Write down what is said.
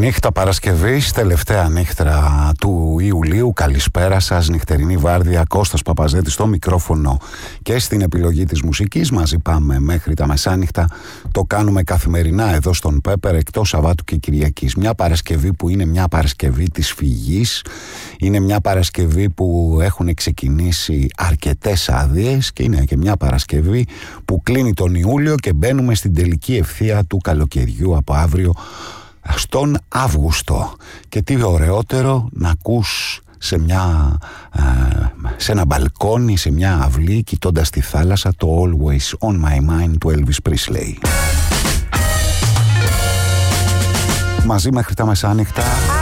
Νύχτα Παρασκευής, τελευταία νύχτα του Ιουλίου. Καλησπέρα σας, νυχτερινή βάρδια. Κώστας Παπαζέτης στο μικρόφωνο και στην επιλογή της μουσικής. Μαζί πάμε μέχρι τα μεσάνυχτα. Το κάνουμε καθημερινά εδώ στον Πέπερ, εκτός Σαββάτου και Κυριακής. Μια Παρασκευή που είναι μια Παρασκευή της φυγής. Είναι μια Παρασκευή που έχουν ξεκινήσει αρκετές άδειες και είναι και μια Παρασκευή που κλείνει τον Ιούλιο και μπαίνουμε στην τελική ευθεία του καλοκαιριού από αύριο στον Αύγουστο. Και τι ωραιότερο να ακούς σε ένα μπαλκόνι, σε μια αυλή, κοιτώντας τη θάλασσα, το Always On My Mind του Elvis Presley. Μαζί μέχρι τα μεσάνυχτα.